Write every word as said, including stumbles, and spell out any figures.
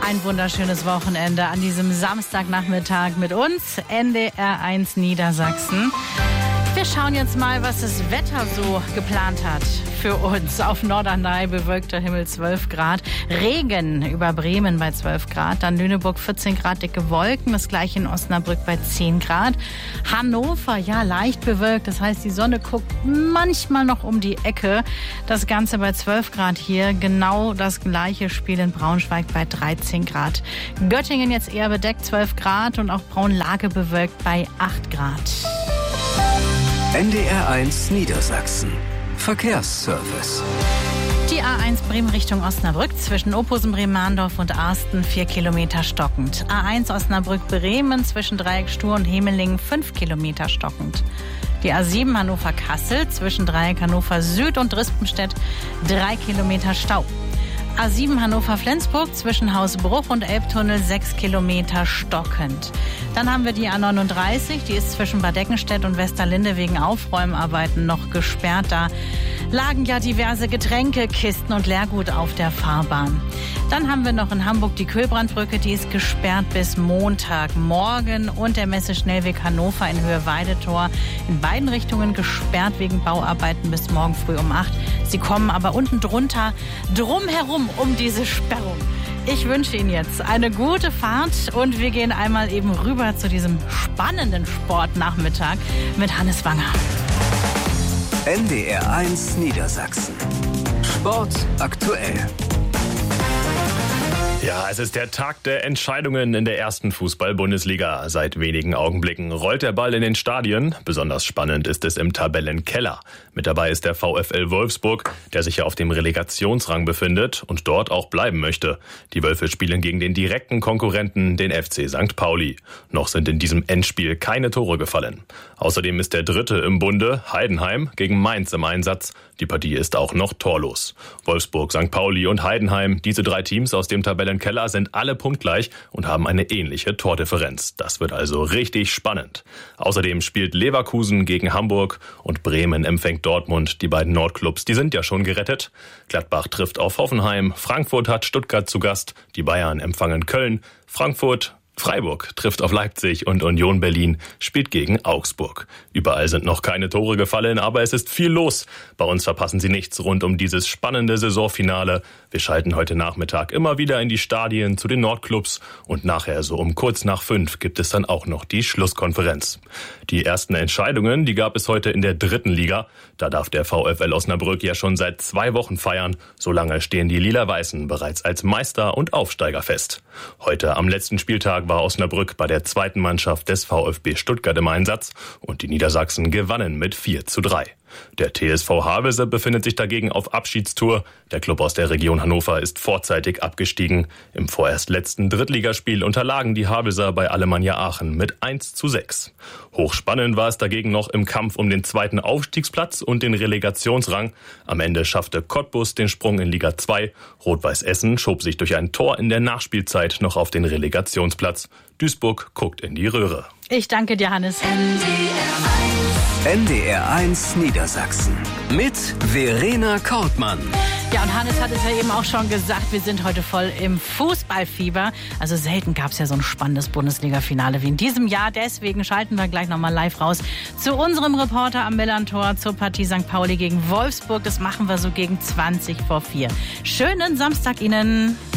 ein wunderschönes Wochenende an diesem Samstagnachmittag mit uns, N D R eins Niedersachsen. Wir schauen jetzt mal, was das Wetter so geplant hat für uns. Auf Norderney bewölkter Himmel zwölf Grad, Regen über Bremen bei zwölf Grad, dann Lüneburg vierzehn Grad, dicke Wolken, das gleiche in Osnabrück bei zehn Grad. Hannover, ja, leicht bewölkt, das heißt, die Sonne guckt manchmal noch um die Ecke. Das Ganze bei zwölf Grad hier, genau das gleiche Spiel in Braunschweig bei dreizehn Grad. Göttingen jetzt eher bedeckt, zwölf Grad und auch Braunlage bewölkt bei acht Grad. N D R eins Niedersachsen. Verkehrsservice. Die A eins Bremen Richtung Osnabrück zwischen Ophusen, Bremen-Mahndorf und Arsten vier Kilometer stockend. A eins Osnabrück-Bremen zwischen Dreieck Stur und Hemelingen fünf Kilometer stockend. Die A sieben Hannover-Kassel zwischen Dreieck Hannover Süd und Rispenstedt drei Kilometer Stau. A sieben Hannover-Flensburg zwischen Hausbruch und Elbtunnel sechs Kilometer stockend. Dann haben wir die A neununddreißig, die ist zwischen Bad Eckenstedt und Westerlinde wegen Aufräumarbeiten noch gesperrt. Da lagen ja diverse Getränkekisten und Leergut auf der Fahrbahn. Dann haben wir noch in Hamburg die Köhlbrandbrücke, die ist gesperrt bis Montagmorgen und der Messeschnellweg Hannover in Höhe Weidetor in beiden Richtungen gesperrt wegen Bauarbeiten bis morgen früh um acht. Sie kommen aber unten drunter drumherum um diese Sperrung. Ich wünsche Ihnen jetzt eine gute Fahrt und wir gehen einmal eben rüber zu diesem spannenden Sportnachmittag mit Hannes Wanger. N D R eins Niedersachsen. Sport aktuell. Ja, es ist der Tag der Entscheidungen in der ersten Fußball-Bundesliga. Seit wenigen Augenblicken rollt der Ball in den Stadien. Besonders spannend ist es im Tabellenkeller. Mit dabei ist der VfL Wolfsburg, der sich ja auf dem Relegationsrang befindet und dort auch bleiben möchte. Die Wölfe spielen gegen den direkten Konkurrenten, den F C Sankt Pauli. Noch sind in diesem Endspiel keine Tore gefallen. Außerdem ist der Dritte im Bunde, Heidenheim, gegen Mainz im Einsatz. Die Partie ist auch noch torlos. Wolfsburg, Sankt Pauli und Heidenheim, diese drei Teams aus dem Tabellenkeller sind alle punktgleich und haben eine ähnliche Tordifferenz. Das wird also richtig spannend. Außerdem spielt Leverkusen gegen Hamburg und Bremen empfängt Dortmund. Die beiden Nordclubs, die sind ja schon gerettet. Gladbach trifft auf Hoffenheim, Frankfurt hat Stuttgart zu Gast, die Bayern empfangen Köln, Frankfurt Freiburg trifft auf Leipzig und Union Berlin spielt gegen Augsburg. Überall sind noch keine Tore gefallen, aber es ist viel los. Bei uns verpassen Sie nichts rund um dieses spannende Saisonfinale. Wir schalten heute Nachmittag immer wieder in die Stadien zu den Nordclubs und nachher so um kurz nach fünf gibt es dann auch noch die Schlusskonferenz. Die ersten Entscheidungen, die gab es heute in der dritten Liga. Da darf der VfL Osnabrück ja schon seit zwei Wochen feiern. So lange stehen die Lila-Weißen bereits als Meister und Aufsteiger fest. Heute am letzten Spieltag war Osnabrück bei der zweiten Mannschaft des VfB Stuttgart im Einsatz und die Niedersachsen gewannen mit vier zu drei. Der T S V Havelse befindet sich dagegen auf Abschiedstour. Der Club aus der Region Hannover ist vorzeitig abgestiegen. Im vorerst letzten Drittligaspiel unterlagen die Havelser bei Alemannia Aachen mit eins zu sechs. Hochspannend war es dagegen noch im Kampf um den zweiten Aufstiegsplatz und den Relegationsrang. Am Ende schaffte Cottbus den Sprung in Liga zwei. Rot-Weiß Essen schob sich durch ein Tor in der Nachspielzeit noch auf den Relegationsplatz. Duisburg guckt in die Röhre. Ich danke dir, Hannes. N D R eins Niedersachsen mit Verena Kortmann. Ja, und Hannes hat es ja eben auch schon gesagt, wir sind heute voll im Fußballfieber. Also selten gab es ja so ein spannendes Bundesliga-Finale wie in diesem Jahr. Deswegen schalten wir gleich nochmal live raus zu unserem Reporter am Millantor zur Partie Sankt Pauli gegen Wolfsburg. Das machen wir so gegen zwanzig vor vier. Schönen Samstag Ihnen.